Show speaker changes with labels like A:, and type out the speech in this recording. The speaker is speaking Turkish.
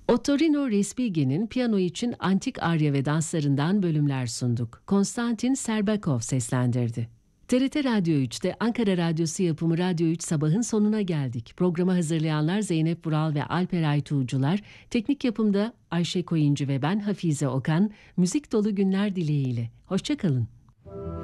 A: Ottorino Respighi'nin piyano için antik arya ve danslarından bölümler sunduk. Konstantin Serbakov seslendirdi. TRT Radyo 3'te Ankara Radyosu yapımı Radyo 3 Sabah'ın sonuna geldik. Programı hazırlayanlar Zeynep Vural ve Alper Aytuğcular, teknik yapımda Ayşe Koyuncu ve ben Hafize Okan, müzik dolu günler dileğiyle. Hoşça kalın.